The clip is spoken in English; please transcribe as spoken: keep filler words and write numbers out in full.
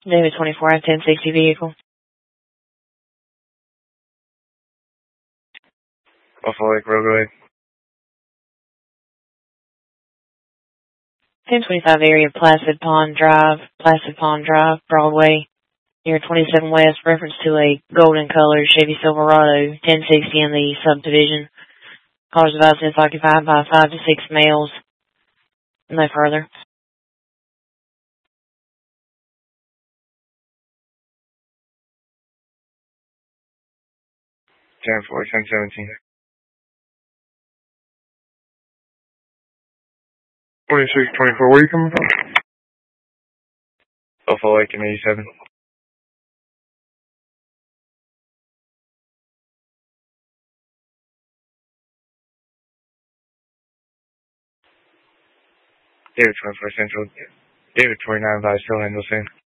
David twenty-four out of ten sixty vehicle. Buffalo Lake Roadway. ten twenty-five area, Placid Pond Drive, Placid Pond Drive, Broadway, near twenty-seven West, reference to a golden colored Chevy Silverado, ten sixty in the subdivision. Cars advised it's occupied by five to six males. No further. ten four, ten seventeen. twenty-six twenty-four, where are you coming from? Buffalo Lake and eighty-seven. David twenty-four Central. David twenty-nine by still handle soon.